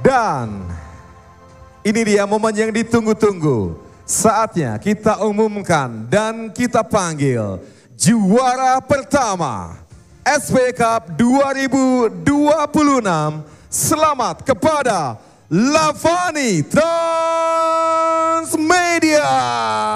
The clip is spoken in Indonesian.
Dan ini dia momen yang ditunggu-tunggu. Saatnya kita umumkan dan kita panggil juara pertama SP Cup 2026. Selamat kepada Lavani Transmedia.